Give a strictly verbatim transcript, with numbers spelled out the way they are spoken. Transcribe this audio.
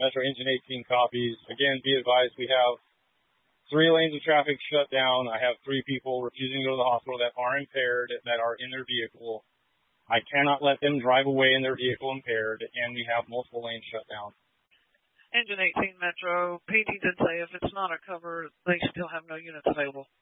Metro Engine eighteen copies. Again, be advised, we have three lanes of traffic shut down. I have three people refusing to go to the hospital that are impaired, that are in their vehicle. I cannot let them drive away in their vehicle impaired, and we have multiple lanes shut down. Engine eighteen Metro, P D did say if it's not a cover, they still have no units available.